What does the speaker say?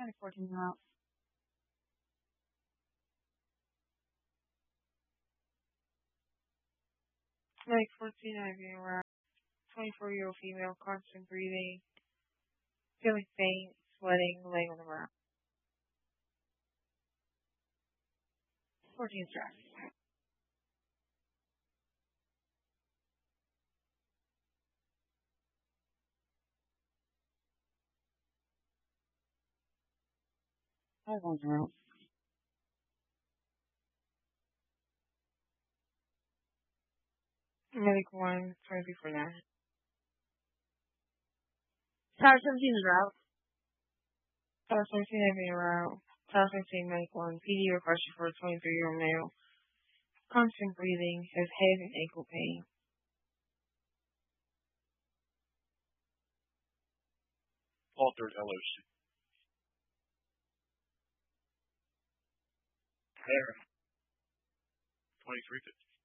2014 route. Like 14 IV route. 24-year-old female, constant breathing, feeling faint, sweating, laying on the ground. 14 stress. Medical route. Medic 1, 2349. Tower 17 is route. Tower 17 IV route. Tower 17 Medic 1, PD requested for a 23-year-old male. Constant breathing, has head and ankle pain. Altered LOC. There. 2350.